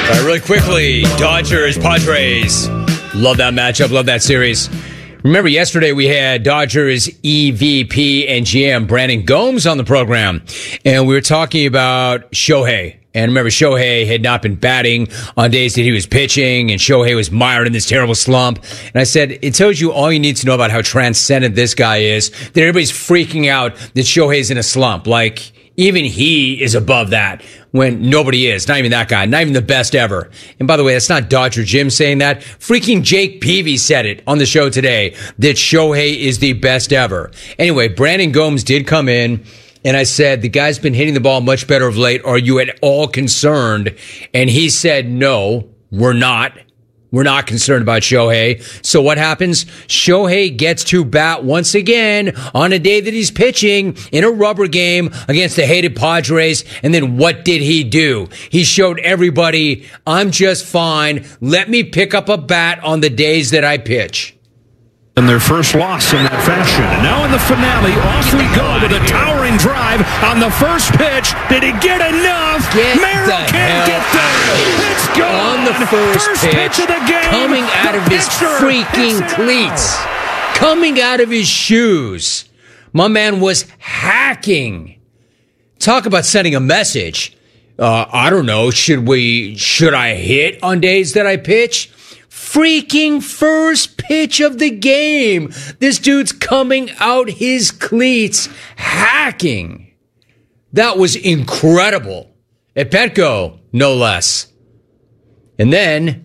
All right, really quickly, Dodgers, Padres. Love that matchup. Love that series. Remember, yesterday we had Dodgers EVP and GM Brandon Gomes on the program, and we were talking about Shohei. And remember, Shohei had not been batting on days that he was pitching, and Shohei was mired in this terrible slump. And I said, it tells you all you need to know about how transcendent this guy is, that everybody's freaking out that Shohei's in a slump. Like, even he is above that when nobody is. Not even that guy. Not even the best ever. And by the way, that's not Dodger Jim saying that. Freaking Jake Peavy said it on the show today, that Shohei is the best ever. Anyway, Brandon Gomes did come in, and I said, the guy's been hitting the ball much better of late. Are you at all concerned? And he said, no, we're not. We're not concerned about Shohei. So what happens? Shohei gets to bat once again on a day that he's pitching in a rubber game against the hated Padres. And then what did he do? He showed everybody, I'm just fine. Let me pick up a bat on the days that I pitch. And their first loss in that fashion. And now in the finale, off we go with a towering drive on the first pitch. Did he get enough? Merrill can't get there. It's gone. On the first pitch of the game. Coming out of his freaking cleats. Coming out of his shoes. My man was hacking. Talk about sending a message. I don't know. Should I hit on days that I pitch? Freaking first pitch of the game. This dude's coming out his cleats, hacking. That was incredible. At Petco, no less. And then,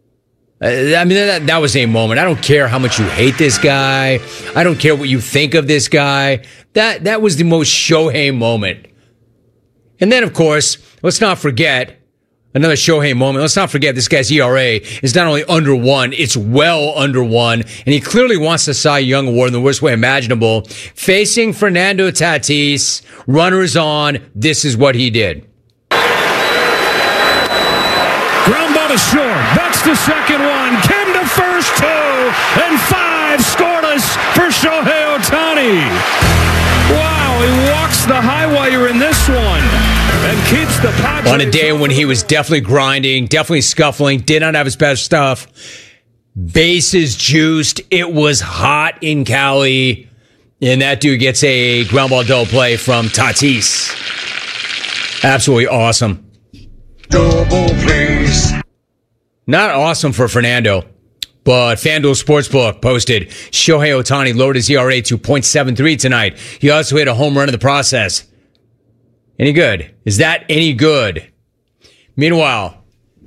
that was a moment. I don't care how much you hate this guy. I don't care what you think of this guy. That was the most Shohei moment. And then, of course, let's not forget, another Shohei moment. Let's not forget this guy's ERA is not only under 1, it's well under 1. And he clearly wants the Cy Young Award in the worst way imaginable. Facing Fernando Tatis, runners on, this is what he did. Ground ball to short. That's the second one. Came to first, 2, and 5 scoreless for Shohei Ohtani. Wow, he walks the high wire in this one. And keeps the Padres on a day when he was definitely grinding, definitely scuffling, did not have his best stuff. Bases juiced. It was hot in Cali. And that dude gets a ground ball double play from Tatis. Absolutely awesome. Double plays. Not awesome for Fernando, but FanDuel Sportsbook posted Shohei Ohtani lowered his ERA to .73 tonight. He also hit a home run in the process. Any good? Is that any good? Meanwhile,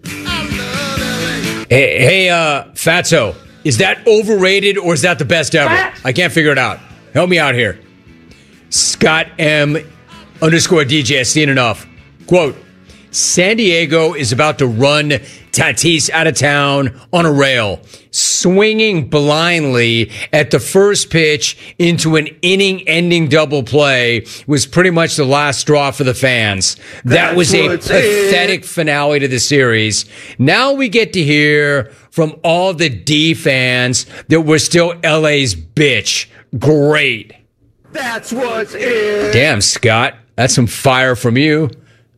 hey, Fatso, is that overrated or is that the best ever? I can't figure it out. Help me out here. Scott M_DJ has seen enough. Quote, San Diego is about to run Tatis out of town on a rail, swinging blindly at the first pitch into an inning-ending double play was pretty much the last straw for the fans. That was a pathetic finale to the series. Now we get to hear from all the D fans that we're still LA's bitch. Great. That's what's it. Damn, Scott. That's some fire from you.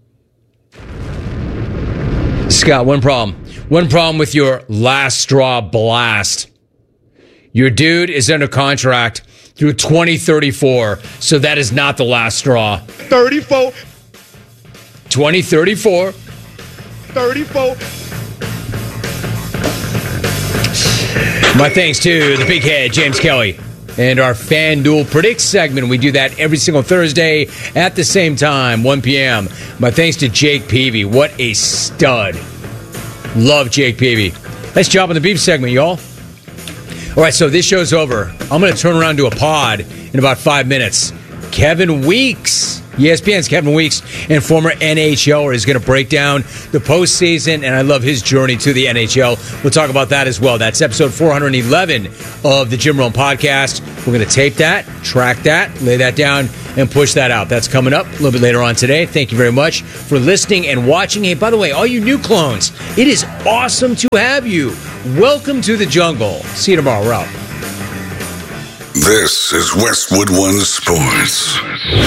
Scott, one problem. One problem with your last straw blast. Your dude is under contract through 2034, so that is not the last straw. 34. 2034. 34. My thanks to the big head, James Kelly, and our FanDuel Predict segment. We do that every single Thursday at the same time, 1 p.m. My thanks to Jake Peavy. What a stud. Love Jake Peavy. Nice job on the beef segment, y'all. All right, so this show's over. I'm going to turn around to a pod in about 5 minutes. Kevin Weeks, ESPN's Kevin Weeks, and former NHLer is going to break down the postseason, and I love his journey to the NHL. We'll talk about that as well. That's episode 411 of the Jim Rome Podcast. We're going to tape that, track that, lay that down, and push that out. That's coming up a little bit later on today. Thank you very much for listening and watching. Hey, by the way, all you new clones, it is awesome to have you. Welcome to the jungle. See you tomorrow. We're out. This is Westwood One Sports.